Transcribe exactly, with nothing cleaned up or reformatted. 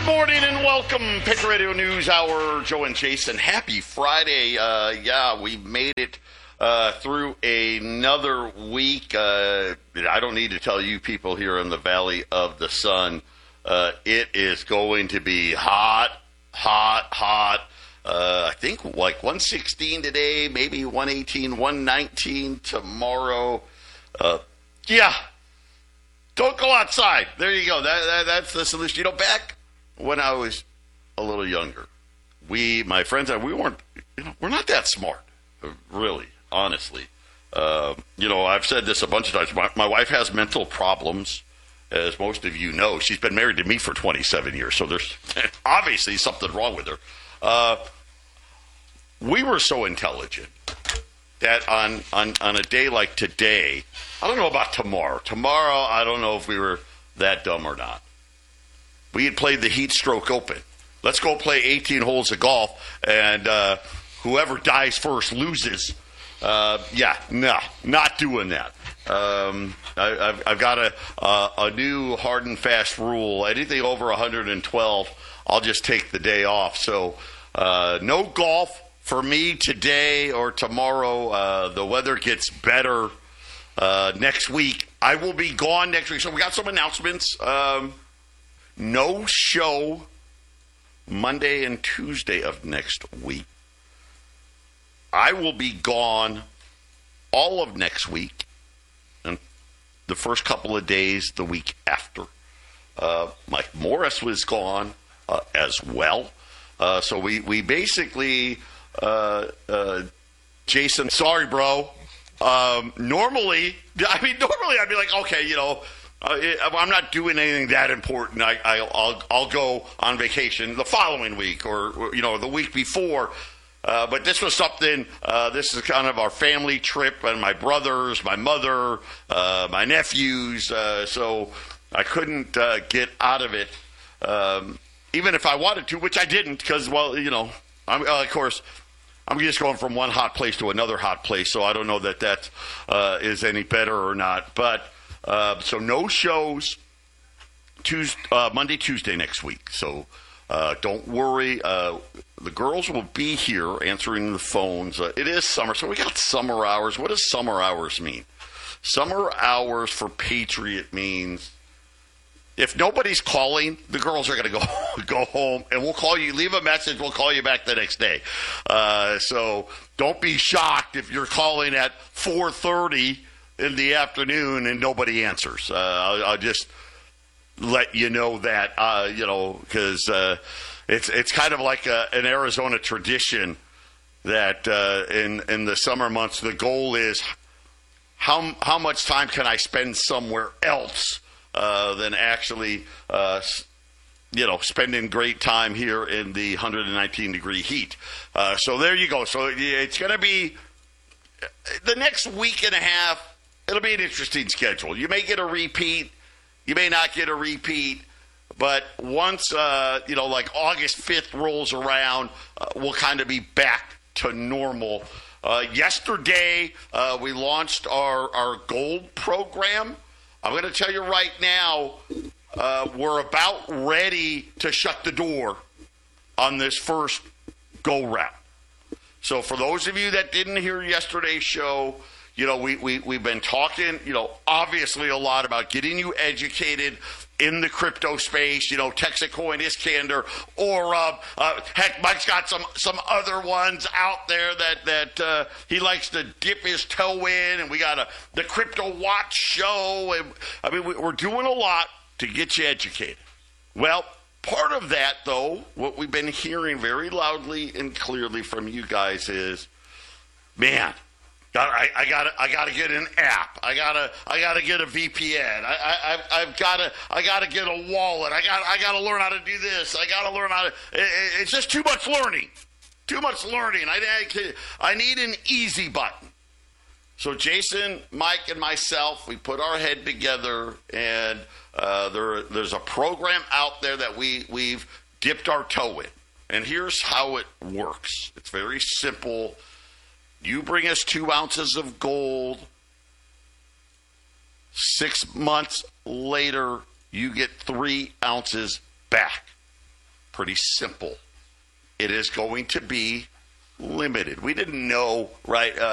morning and welcome, Pick Radio News Hour. Joe and Jason, happy Friday. Uh, yeah, we made it uh, through another week. Uh, I don't need to tell you people here in the Valley of the Sun, uh, it is going to be hot, hot, hot. Uh, I think like one sixteen today, maybe one eighteen, one nineteen tomorrow. Uh, yeah, don't go outside. There you go. That, that That's the solution. You know, back when I was a little younger, we, my friends and I, we weren't, you know, we're not that smart, really, honestly. Uh, you know, I've said this a bunch of times. My, my wife has mental problems, as most of you know. She's been married to me for twenty-seven years, so there's obviously something wrong with her. Uh, we were so intelligent that on, on, on a day like today, I don't know about tomorrow. Tomorrow, I don't know if we were that dumb or not. We had played the Heat Stroke Open. Let's go play eighteen holes of golf, and uh, whoever dies first loses. Uh, yeah, no, not doing that. Um, I, I've, I've got a, a, a new hard and fast rule. Anything over one hundred twelve, I'll just take the day off. So uh, no golf for me today or tomorrow. Uh, the weather gets better uh, next week. I will be gone next week. So we got some announcements. Um, no show Monday and Tuesday of next week. I will be gone all of next week and the first couple of days the week after. Uh, Mike Morris was gone uh, as well. Uh, so we, we basically, uh, uh, Jason, sorry, bro. Um, normally, I mean, normally I'd be like, okay, you know, uh, I'm not doing anything that important. I, I, I'll, I'll go on vacation the following week or, or you know, the week before. Uh, but this was something, uh, this is kind of our family trip, and my brothers, my mother, uh, my nephews, uh, so I couldn't uh, get out of it, um, even if I wanted to, which I didn't, because, well, you know, I'm, uh, of course, I'm just going from one hot place to another hot place, so I don't know that that uh, is any better or not. But, uh, so no shows Tuesday, uh, Monday, Tuesday next week, so uh, don't worry. Uh, the girls will be here answering the phones. Uh, it is summer, so we got summer hours. What does summer hours mean? Summer hours for Patriot means if nobody's calling, the girls are going to go go home, and we'll call you. Leave a message. We'll call you back the next day. Uh, so don't be shocked if you're calling at four thirty in the afternoon and nobody answers. Uh, I'll, I'll just let you know that, uh, you know, because uh, it's it's kind of like a, an Arizona tradition that uh, in in the summer months the goal is how how much time can I spend somewhere else uh, than actually uh, you know spending great time here in the one hundred nineteen degree heat. Uh, so there you go. So it's going to be the next week and a half. It'll be an interesting schedule. You may get a repeat. You may not get a repeat. But once, uh, you know, like August fifth rolls around, uh, we'll kind of be back to normal. Uh, yesterday, uh, we launched our, our gold program. I'm going to tell you right now, uh, we're about ready to shut the door on this first go-round. So for those of you that didn't hear yesterday's show, you know, we, we, we've been talking, you know, obviously a lot about getting you educated in the crypto space, you know, Texacoin, Iskander, Orb. Uh, heck, Mike's got some some other ones out there that that uh, he likes to dip his toe in, and we got a the Crypto Watch show. And I mean, we, we're doing a lot to get you educated. Well, part of that, though, what we've been hearing very loudly and clearly from you guys is, man, I, I gotta, I gotta get an app. I gotta, I gotta get a V P N. I, I, I've gotta, I gotta get a wallet. I got, I gotta learn how to do this. I gotta learn how to. It, it's just too much learning. Too much learning. I, I, I need an easy button. So Jason, Mike, and myself, we put our head together, and uh, there, there's a program out there that we, we've dipped our toe in. And here's how it works. It's very simple. You bring us two ounces of gold. Six months later, you get three ounces back. pretty simple. It is going to be limited. We didn't know, right? Uh,